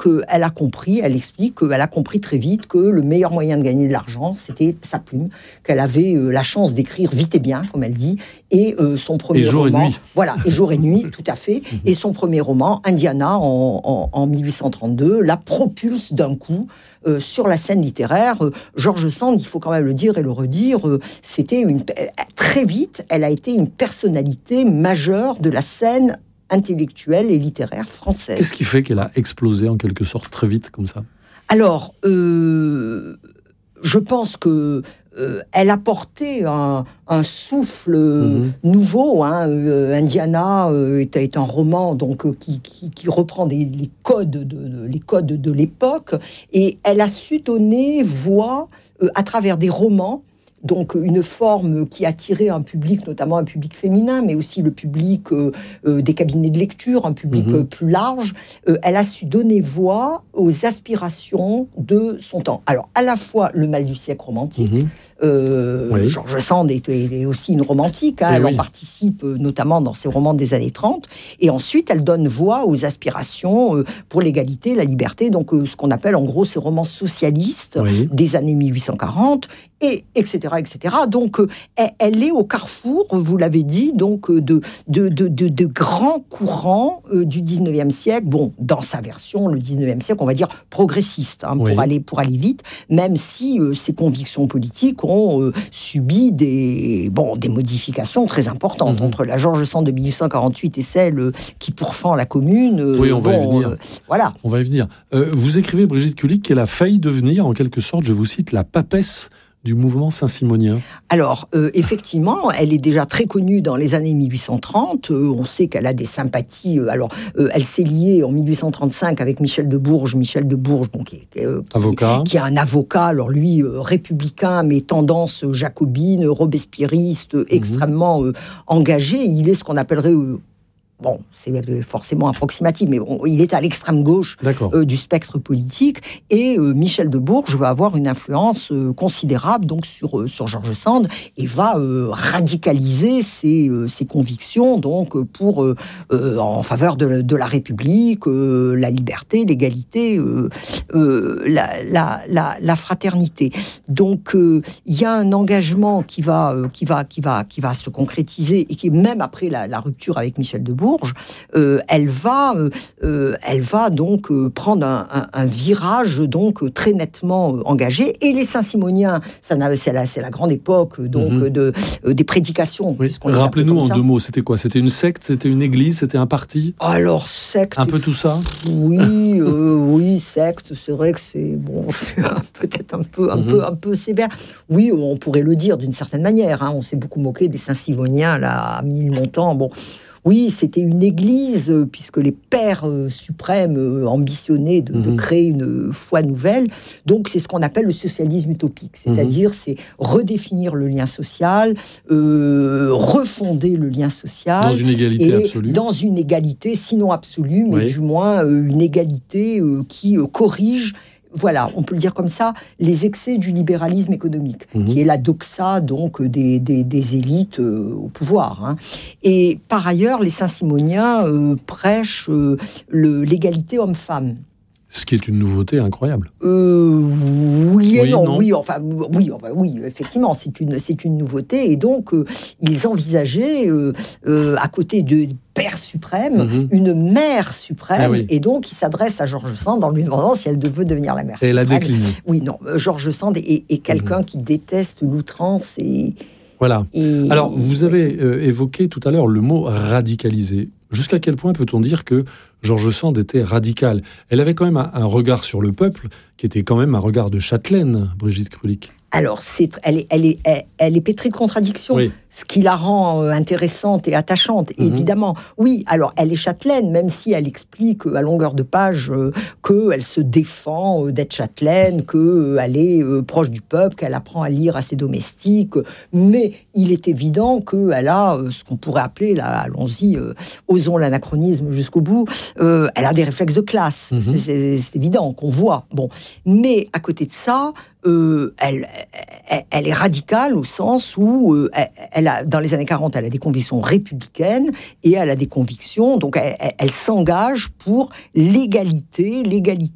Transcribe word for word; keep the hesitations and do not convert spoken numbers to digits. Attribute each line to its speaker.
Speaker 1: donc, euh, elle a compris, elle explique qu'elle a compris très vite que le meilleur moyen de gagner de l'argent, c'était sa plume, qu'elle avait euh, la chance d'écrire vite et bien, comme elle dit, et euh, son premier
Speaker 2: et jour
Speaker 1: roman...
Speaker 2: et nuit.
Speaker 1: Voilà, et jour et nuit, tout à fait. Et son premier roman, Indiana, en, en, en mille huit cent trente-deux, la propulse d'un coup euh, sur la scène littéraire. Euh, George Sand, il faut quand même le dire et le redire, euh, c'était une... Très vite, elle a été une personnalité majeure de la scène intellectuelle et littéraire française.
Speaker 2: Qu'est-ce qui fait qu'elle a explosé en quelque sorte très vite comme ça ?
Speaker 1: Alors, euh, je pense que euh, elle apportait un, un souffle mmh. nouveau. Hein. Euh, Indiana euh, est, est un roman donc qui, qui, qui reprend des, les codes de, de les codes de l'époque, et elle a su donner voix euh, à travers des romans. Donc une forme qui attirait un public, notamment un public féminin, mais aussi le public euh, euh, des cabinets de lecture, un public mmh. euh, plus large. Euh, elle a su donner voix aux aspirations de son temps. Alors, à la fois le mal du siècle romantique, mmh. euh, oui. George Sand est, est aussi une romantique, hein, elle oui. en participe euh, notamment dans ses romans des années trente, et ensuite elle donne voix aux aspirations euh, pour l'égalité, la liberté, donc euh, ce qu'on appelle en gros ces romans socialistes oui. des années mille huit cent quarante, et etc. etc. Donc, euh, elle est au carrefour, vous l'avez dit, donc euh, de, de, de, de, de grands courants euh, du dix-neuvième siècle. Bon, dans sa version, le dix-neuvième siècle, on va dire progressiste, hein, oui. pour, aller, pour aller vite, même si euh, ses convictions politiques ont euh, subi des, bon, des modifications très importantes. Mm-hmm. Entre la George Sand de mille huit cent quarante-huit et celle euh, qui pourfend la Commune. Euh,
Speaker 2: oui, on
Speaker 1: bon,
Speaker 2: va y venir.
Speaker 1: Euh, voilà.
Speaker 2: On va y venir. Euh, vous écrivez, Brigitte Kulick, qu'elle a failli devenir, en quelque sorte, je vous cite, la papesse du mouvement saint-simonien.
Speaker 1: Alors, euh, effectivement, elle est déjà très connue dans les années mille huit cent trente. Euh, on sait qu'elle a des sympathies. Euh, alors, euh, elle s'est liée en mille huit cent trente-cinq avec Michel de Bourges. Michel de Bourges, bon, qui, euh, qui,
Speaker 2: avocat.
Speaker 1: qui est un avocat, alors lui, euh, républicain, mais tendance jacobine, robespierriste, mmh. extrêmement euh, engagé. Il est ce qu'on appellerait... Euh, Bon, c'est forcément approximatif, mais bon, il est à l'extrême gauche euh, du spectre politique, et euh, Michel de Bourges va avoir une influence euh, considérable donc sur euh, sur George Sand, et va euh, radicaliser ses, euh, ses convictions donc pour euh, euh, en faveur de, de la République, euh, la liberté, l'égalité, euh, euh, la, la, la, la fraternité. Donc euh, il y a un engagement qui va euh, qui va qui va qui va se concrétiser, et qui, même après la, la rupture avec Michel de Bourges, Euh, elle va, euh, elle va donc euh, prendre un, un, un virage donc euh, très nettement euh, engagé. Et les Saint-Simoniens, ça c'est, la, c'est la grande époque donc mm-hmm. de, euh, des prédications.
Speaker 2: Oui. Rappelez-nous en deux mots, c'était quoi ? C'était une secte, c'était une église, c'était un parti ?
Speaker 1: Alors secte.
Speaker 2: Un peu tout ça ?
Speaker 1: Oui, euh, oui, secte. C'est vrai que c'est bon, c'est un, peut-être un peu, un mm-hmm. peu, un peu sévère. Oui, on pourrait le dire d'une certaine manière. Hein. On s'est beaucoup moqué des Saint-Simoniens là à Ménilmontant. Bon. Oui, c'était une église, euh, puisque les pères euh, suprêmes euh, ambitionnaient de, mmh. de créer une foi nouvelle. Donc, c'est ce qu'on appelle le socialisme utopique. C'est-à-dire, mmh. c'est redéfinir le lien social, euh, refonder le lien social.
Speaker 2: Dans une égalité
Speaker 1: et
Speaker 2: absolue.
Speaker 1: Dans une égalité, sinon absolue, mais oui. du moins euh, une égalité euh, qui euh, corrige... Voilà, on peut le dire comme ça, les excès du libéralisme économique, mmh. qui est la doxa donc des, des, des élites euh, au pouvoir. Hein. Et par ailleurs, les Saint-Simoniens euh, prêchent euh, le, l'égalité homme-femme.
Speaker 2: Ce qui est une nouveauté incroyable.
Speaker 1: Euh, oui et
Speaker 2: oui,
Speaker 1: non,
Speaker 2: non.
Speaker 1: oui, enfin, oui, enfin, oui, effectivement, c'est une, c'est une nouveauté. Et donc, euh, ils envisageaient, euh, euh, à côté de Père suprême, mm-hmm. une mère suprême, ah oui. et donc il s'adresse à George Sand en lui demandant si elle veut devenir la mère
Speaker 2: et
Speaker 1: suprême.
Speaker 2: Elle a décliné.
Speaker 1: Oui, non, George Sand est, est quelqu'un mm-hmm. qui déteste l'outrance et...
Speaker 2: Voilà.
Speaker 1: Et...
Speaker 2: Alors, vous avez euh, évoqué tout à l'heure le mot radicalisé. Jusqu'à quel point peut-on dire que George Sand était radical ? Elle avait quand même un, un regard sur le peuple qui était quand même un regard de châtelaine, Brigitte Kulick.
Speaker 1: Alors, c'est, elle, est, elle, est, elle, elle est pétrie de contradictions,
Speaker 2: oui.
Speaker 1: ce qui la rend euh, intéressante et attachante, mm-hmm. évidemment. Oui, alors, elle est châtelaine, même si elle explique euh, à longueur de page euh, qu'elle se défend euh, d'être châtelaine, qu'elle euh, est euh, proche du peuple, qu'elle apprend à lire à ses domestiques. Mais il est évident qu'elle a euh, ce qu'on pourrait appeler, là, allons-y, euh, osons l'anachronisme jusqu'au bout, euh, elle a des réflexes de classe. Mm-hmm. C'est, c'est, c'est évident qu'on voit. Bon. Mais à côté de ça, Euh, elle, elle, elle est radicale au sens où euh, elle, elle a, dans les années quarante, elle a des convictions républicaines et elle a des convictions, donc elle, elle, elle s'engage pour l'égalité, l'égalité